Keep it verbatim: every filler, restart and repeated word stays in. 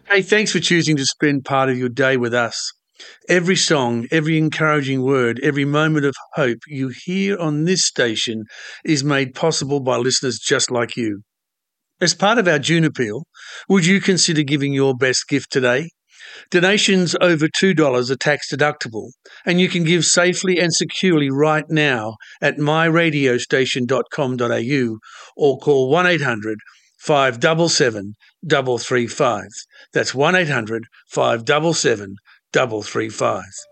Hey, thanks for choosing to spend part of your day with us. Every song, every encouraging word, every moment of hope you hear on this station is made possible by listeners just like you. As part of our June appeal, would you consider giving your best gift today? Donations over two dollars are tax deductible, and you can give safely and securely right now at my radio station dot com dot a u or call one eight hundred five seven seven three three five. That's one eight hundred five seven seven three three five.